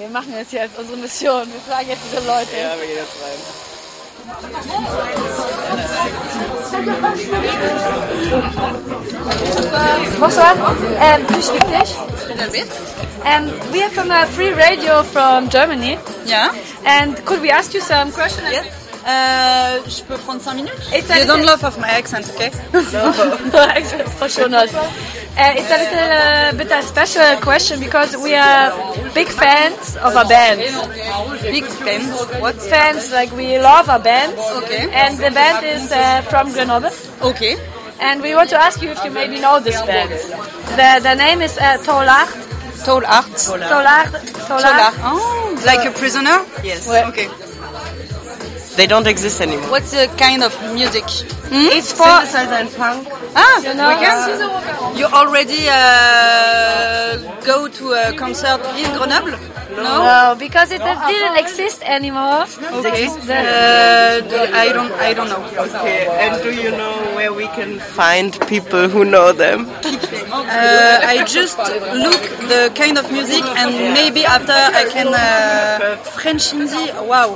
Wir machen jetzt hier als unsere Mission. Wir fragen jetzt diese Leute. Ja, wir gehen jetzt rein. Bonsoir. Do you speak English? A little bit. We are from a free radio from Germany. Yeah. And could we ask you some questions? Yes. Je peux prendre 5 minutes? You don't laugh of my accent, okay? No accent for sure not. It's a little bit a special question because we are big fans of a band. Big fans? What? Fans, like we love a band. Okay. And the band is from Grenoble. Okay. And we want to ask you if you maybe know this band. The name is Tolard. Tolard. Tolard. Oh, like a prisoner? Yes. Ouais. Okay. They don't exist anymore. What's the kind of music? It's for Synthesizer and punk. you know, we can. You already go to a concert in Grenoble? No, because it didn't exist anymore. Okay. I don't know. Okay, and do you know where we can find people who know them? I just look the kind of music and maybe after I can French indie. Wow.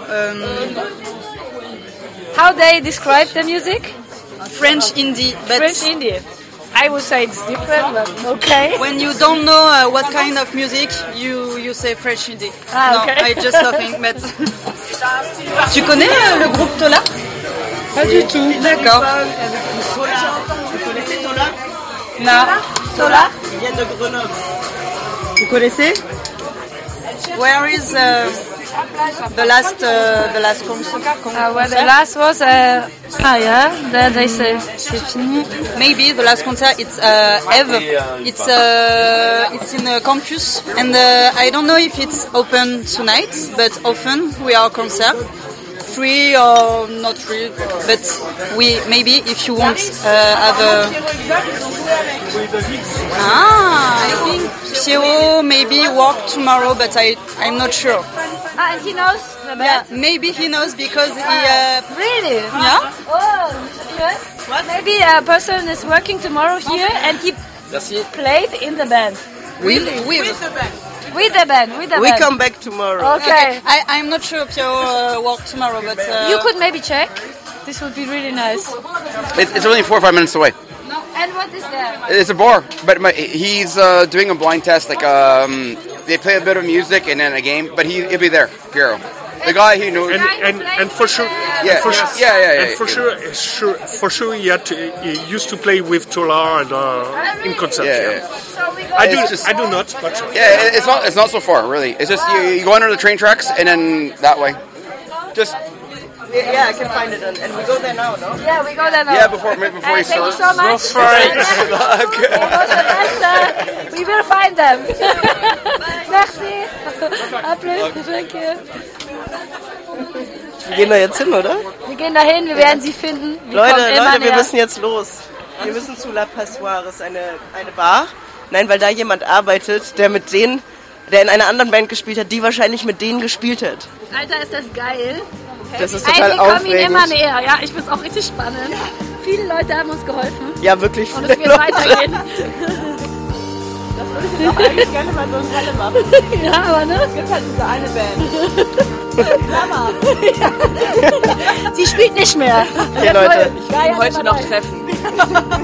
How they describe the music? French indie. But French indie. I would say it's different, but okay. when you don't know what kind of music, you say French indie. Ah, okay. No, I just laughing. But tu connais le groupe Tola? Pas du tout. D'accord. Vous connaissez Tola? Non. Tola? Ils viennent de Grenoble. Vous connaissez? Where is the last concert? Well, the last was yeah. Then they say c'est fini. Maybe the last concert it's Eve. It's in a campus, and I don't know if it's open tonight, but often we are concert. Free or not free, but we maybe if you want have a I think Piero maybe work tomorrow, but I'm not sure. And he knows the Yeah, band? maybe he knows because he Really? yeah. Oh, good. Maybe a person is working tomorrow here and he played in the band. Really? With the band. We come back tomorrow. Okay. I'm not sure Piero work tomorrow, but You could maybe check. This would be really nice. It's only 4 or 5 minutes away. And what is that? It's a bar, but he's doing a blind test. Like they play a bit of music and then a game, but he'll be there, Piero. The guy who knows. And for sure, Yeah, for yeah, sure, yeah, yeah, and yeah. for sure, he used to play with Tola and in concerts. Yeah. So we go I do not, but Yeah, it's not so far really. It's just you go under the train tracks and then that way. Just Yeah, I can find it, and we go there now, no? Yeah, we go there now. yeah, before you Thank you start. so much. We will find them. Merci. À plus. Danke. Wir gehen da jetzt hin, oder? Wir gehen dahin, wir werden sie finden. Wir Leute, kommen immer wir näher. müssen jetzt los. Wir müssen zu La Passoires, eine Bar. Nein, weil da jemand arbeitet, der in einer anderen Band gespielt hat, die wahrscheinlich mit denen gespielt hat. Alter, ist das geil. Das ist total Wir kommen ihm aufregend. immer näher. Ja, ich find's auch richtig spannend. Viele Leute haben uns geholfen. Ja, wirklich Und viele es wird weitergehen. Das würde ich auch eigentlich gerne mal so in Halle machen. Ja, aber ne? Es gibt halt diese eine Band. Mama. Sie spielt nicht mehr. Okay, Leute, ich will heute noch treffen.